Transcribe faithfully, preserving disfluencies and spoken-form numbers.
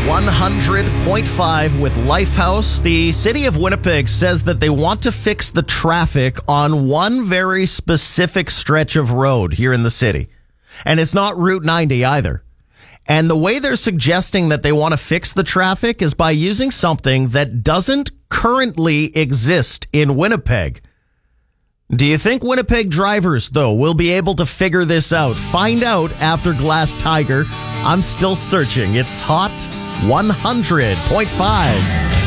one hundred point five with Lifehouse. The city of Winnipeg says that they want to fix the traffic on one very specific stretch of road here in the city. And it's not Route ninety either. And the way they're suggesting that they want to fix the traffic is by using something that doesn't currently exist in Winnipeg. Do you think Winnipeg drivers, though, will be able to figure this out? Find out after Glass Tiger. I'm still searching. It's Hot one hundred point five.